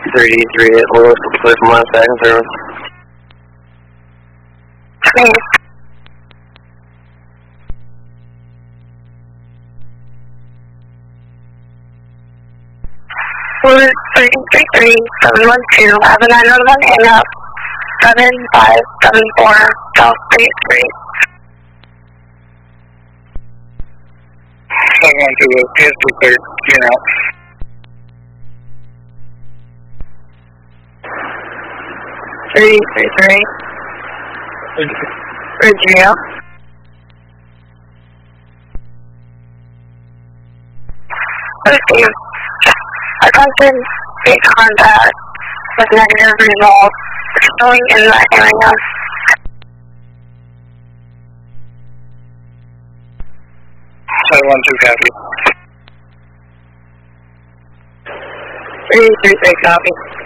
33 at Lewis, clear from last second service. Lewis 333-712, have a 911 hang up, 7574 South State Street. 712 is clear, you're out. Virginia. Attempted state contact with negative results showing in the area. 712 copy. 333 copy.